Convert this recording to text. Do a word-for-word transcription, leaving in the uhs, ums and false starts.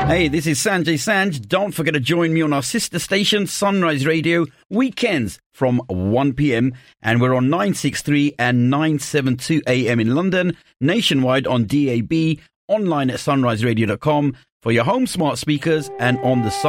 Hey, this is Sanjay Sanj. Don't forget to join me on our sister station, Sunrise Radio, weekends from one p.m. And we're on nine sixty-three and nine seventy-two A M in London, nationwide on D A B, online at sunrise radio dot com for your home smart speakers and on the Sun.